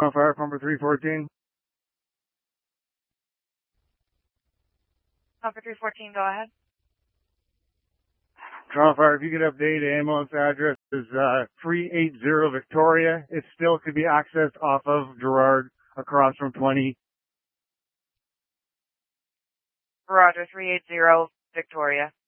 Toronto Fire, number 314. Number 314, go ahead. Toronto Fire, if you could update ambulance address is 380 Victoria. It still could be accessed off of Gerrard across from 20. Roger, 380 Victoria.